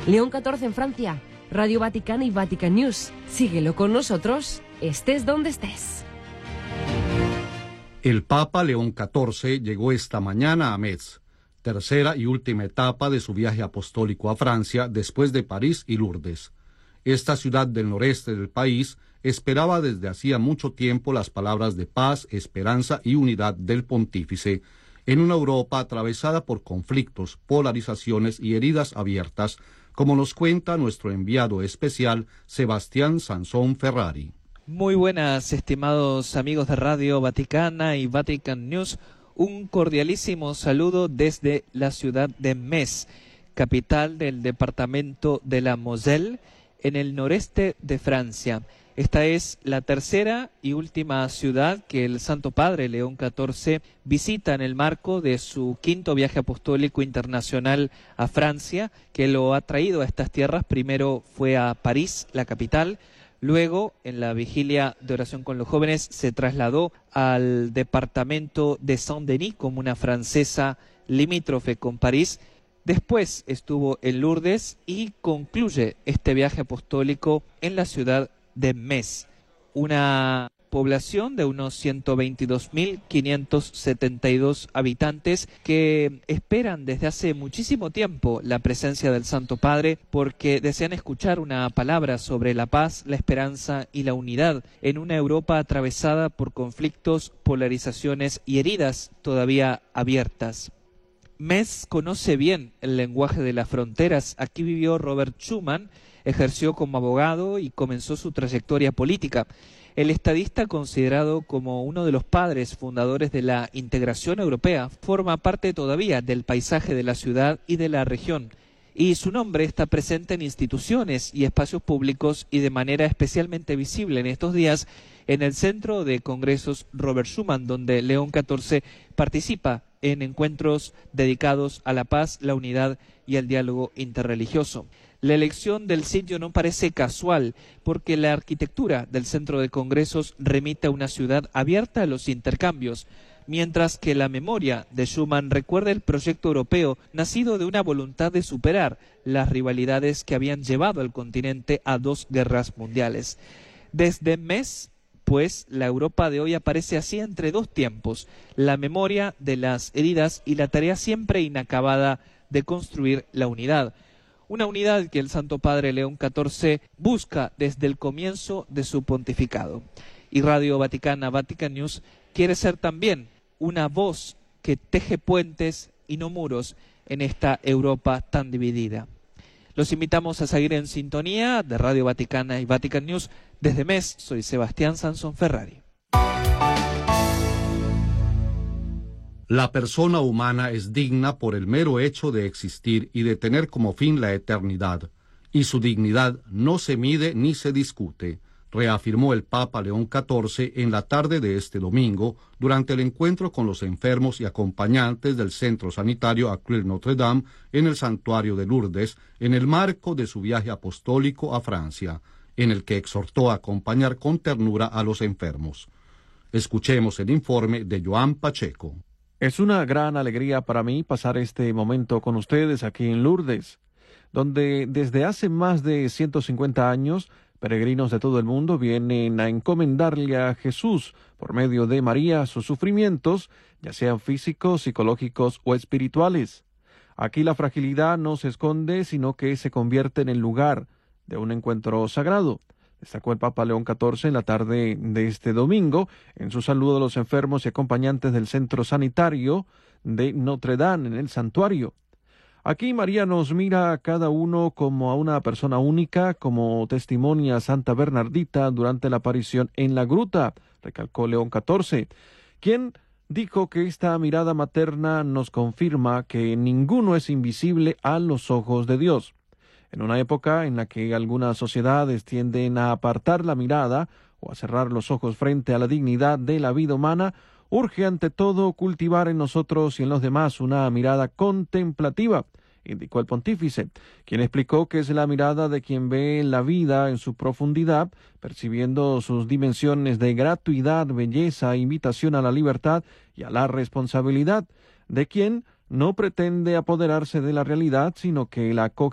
León XIV en Francia, Radio Vaticana y Vatican News. Síguelo con nosotros, estés donde estés. El Papa León XIV llegó esta mañana a Metz, tercera y última etapa de su viaje apostólico a Francia después de París y Lourdes. Esta ciudad del noreste del país esperaba desde hacía mucho tiempo las palabras de paz, esperanza y unidad del pontífice, en una Europa atravesada por conflictos, polarizaciones y heridas abiertas, como nos cuenta nuestro enviado especial Sebastián Sansón Ferrari. Muy buenas, estimados amigos de Radio Vaticana y Vatican News. Un cordialísimo saludo desde la ciudad de Metz, capital del departamento de la Moselle, en el noreste de Francia. Esta es la tercera y última ciudad que el Santo Padre León XIV visita en el marco de su quinto viaje apostólico internacional a Francia, que lo ha traído a estas tierras. Primero fue a París, la capital. Luego, en la vigilia de oración con los jóvenes, se trasladó al departamento de Saint-Denis, comuna francesa limítrofe con París. Después estuvo en Lourdes y concluye este viaje apostólico en la ciudad de Metz, una población de unos 122.572 habitantes que esperan desde hace muchísimo tiempo la presencia del Santo Padre porque desean escuchar una palabra sobre la paz, la esperanza y la unidad en una Europa atravesada por conflictos, polarizaciones y heridas todavía abiertas. Metz conoce bien el lenguaje de las fronteras. Aquí vivió Robert Schuman, ejerció como abogado y comenzó su trayectoria política. El estadista, considerado como uno de los padres fundadores de la integración europea, forma parte todavía del paisaje de la ciudad y de la región, y su nombre está presente en instituciones y espacios públicos y de manera especialmente visible en estos días en el Centro de Congresos Robert Schuman, donde León XIV participa en encuentros dedicados a la paz, la unidad y el diálogo interreligioso. La elección del sitio no parece casual, porque la arquitectura del Centro de Congresos remite a una ciudad abierta a los intercambios, mientras que la memoria de Schuman recuerda el proyecto europeo nacido de una voluntad de superar las rivalidades que habían llevado al continente a 2 guerras mundiales. Desde Metz, pues, la Europa de hoy aparece así entre 2 tiempos: la memoria de las heridas y la tarea siempre inacabada de construir la unidad. Una unidad que el Santo Padre León XIV busca desde el comienzo de su pontificado. Y Radio Vaticana, Vatican News, quiere ser también una voz que teje puentes y no muros en esta Europa tan dividida. Los invitamos a seguir en sintonía de Radio Vaticana y Vatican News. Desde Metz, soy Sebastián Sansón Ferrari. La persona humana es digna por el mero hecho de existir y de tener como fin la eternidad, y su dignidad no se mide ni se discute, reafirmó el Papa León XIV en la tarde de este domingo durante el encuentro con los enfermos y acompañantes del Centro Sanitario Accueil Notre-Dame en el Santuario de Lourdes, en el marco de su viaje apostólico a Francia, en el que exhortó a acompañar con ternura a los enfermos. Escuchemos el informe de Joan Pacheco. Es una gran alegría para mí pasar este momento con ustedes aquí en Lourdes, donde desde hace más de 150 años peregrinos de todo el mundo vienen a encomendarle a Jesús, por medio de María, sus sufrimientos, ya sean físicos, psicológicos o espirituales. Aquí la fragilidad no se esconde, sino que se convierte en el lugar de un encuentro sagrado. Destacó el Papa León XIV en la tarde de este domingo en su saludo a los enfermos y acompañantes del Centro Sanitario de Notre-Dame en el santuario. Aquí María nos mira a cada uno como a una persona única, como testimonia Santa Bernardita durante la aparición en la gruta, recalcó León XIV, quien dijo que esta mirada materna nos confirma que ninguno es invisible a los ojos de Dios. En una época en la que algunas sociedades tienden a apartar la mirada o a cerrar los ojos frente a la dignidad de la vida humana, urge ante todo cultivar en nosotros y en los demás una mirada contemplativa, indicó el pontífice, quien explicó que es la mirada de quien ve la vida en su profundidad, percibiendo sus dimensiones de gratuidad, belleza, invitación a la libertad y a la responsabilidad, de quien no pretende apoderarse de la realidad, sino que la acoge